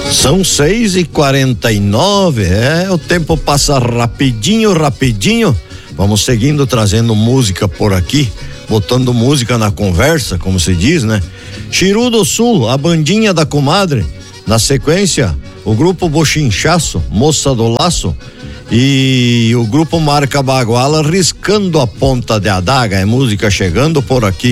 São 6h49, o tempo passa rapidinho. Vamos seguindo, trazendo música por aqui, botando música na conversa, como se diz, né? Chiru do Sul, a bandinha da comadre. Na sequência, o grupo Bochinchaço, Moça do Laço, e o grupo Marca Baguala, Riscando a Ponta de Adaga. É música chegando por aqui.